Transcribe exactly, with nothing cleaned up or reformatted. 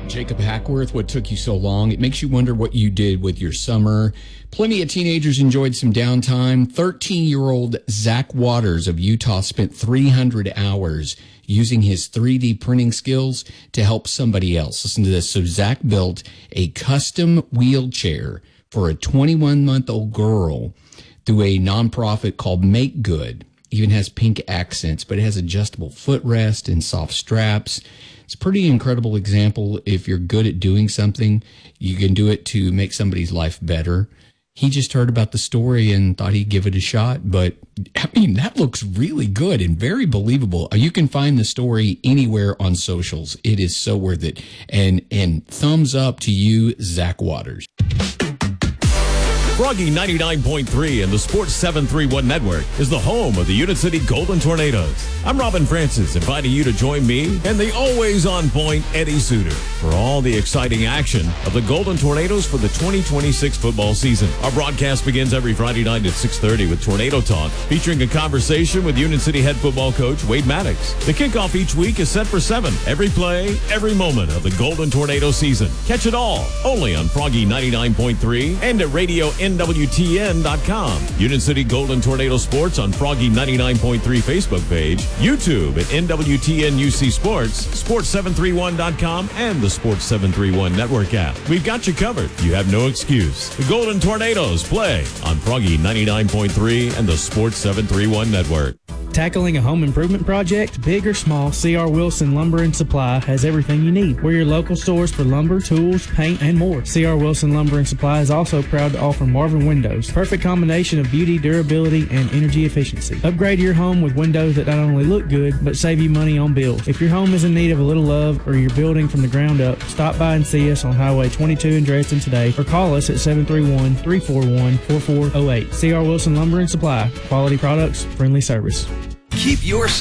Jacob Hackworth, what took you so long? It makes you wonder what you did with your summer. Plenty of teenagers enjoyed some downtime. thirteen-year-old Zach Waters of Utah spent three hundred hours using his three D printing skills to help somebody else. Listen to this. So Zach built a custom wheelchair for a twenty-one-month-old girl through a nonprofit called Make Good. Even has pink accents, but it has adjustable footrest and soft straps. It's a pretty incredible example. If you're good at doing something, you can do it to make somebody's life better. He just heard about the story and thought he'd give it a shot. But, I mean, that looks really good and very believable. You can find the story anywhere on socials. It is so worth it. And, and thumbs up to you, Zach Waters. Froggy ninety-nine point three and the Sports seven thirty-one Network is the home of the Unit City Golden Tornadoes. I'm Robin Francis, inviting you to join me and the always on point Eddie Suter for all the exciting action of the Golden Tornadoes for the twenty twenty-six football season. Our broadcast begins every Friday night at six thirty with Tornado Talk, featuring a conversation with Unit City head football coach Wade Maddox. The kickoff each week is set for seven. Every play, every moment of the Golden Tornado season. Catch it all only on Froggy ninety-nine point three and at radio N W T N dot com. Unit City Golden Tornado Sports on Froggy ninety-nine point three Facebook page, YouTube at N W T N U C Sports, Sports seven thirty-one dot com, and the Sports seven thirty-one Network app. We've got you covered. You have no excuse. The Golden Tornadoes play on Froggy ninety-nine point three and the Sports seven thirty-one Network. Tackling a home improvement project, big or small, C R Wilson Lumber and Supply has everything you need. We're your local stores for lumber, tools, paint, and more. C R Wilson Lumber and Supply is also proud to offer Marvin Windows. Perfect combination of beauty, durability, and energy efficiency. Upgrade your home with windows that not only look good, but save you money on bills. If your home is in need of a little love or you're building from the ground up, stop by and see us on Highway twenty-two in Dresden today or call us at seven three one, three four one, four four zero eight. C R Wilson Lumber and Supply. Quality products, friendly service. Keep your